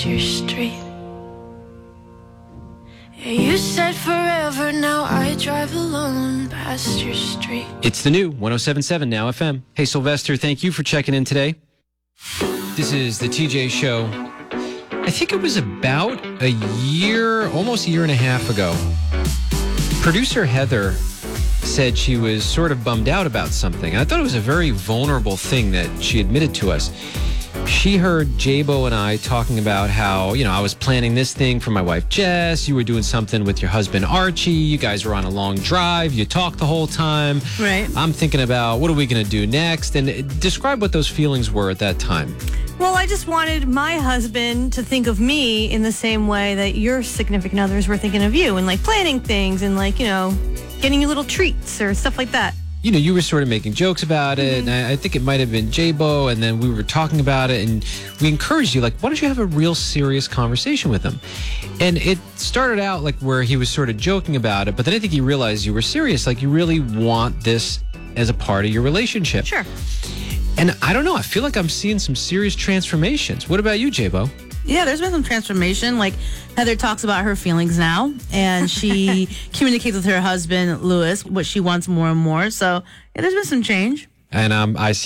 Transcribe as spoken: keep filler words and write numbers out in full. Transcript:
past your street. Yeah, you said forever, now I drive alone past your street. It's the new one oh seven point seven Now F M. Hey, Sylvester, thank you for checking in today. This is the T J Show. I think it was about a year, almost a year and a half ago. Producer Heather said she was sort of bummed out about something. I thought it was a very vulnerable thing that she admitted to us. She heard J-Bo and I talking about how, you know, I was planning this thing for my wife, Jess. You were doing something with your husband, Archie. You guys were on a long drive. You talked the whole time. Right. I'm thinking about what are we going to do next? And describe what those feelings were at that time. Well, I just wanted my husband to think of me in the same way that your significant others were thinking of you, and like planning things and like, you know, getting you little treats or stuff like that. You know, you were sort of making jokes about it, mm-hmm. and I, I think it might have been J-Bo, and then we were talking about it, and we encouraged you, like, why don't you have a real serious conversation with him? And it started out like where he was sort of joking about it, but then I think he realized you were serious, like you really want this as a part of your relationship. Sure. And I don't know, I feel like I'm seeing some serious transformations. What about you, J-Bo? Yeah, there's been some transformation. Like, Heather talks about her feelings now, and she communicates with her husband, Louis, what she wants more and more. So, yeah, there's been some change. And um, I